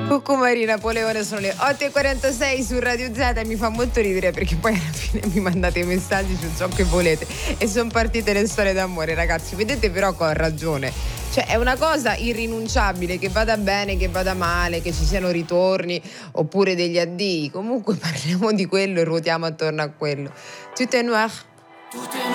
Cucù Maria Napoleone, sono le 8:46 su Radio Z e mi fa molto ridere perché poi alla fine mi mandate i messaggi su ciò che volete e sono partite le storie d'amore, ragazzi. Vedete però che ho ragione, cioè è una cosa irrinunciabile, che vada bene, che vada male, che ci siano ritorni oppure degli addii, comunque parliamo di quello e ruotiamo attorno a quello. Tout est noir.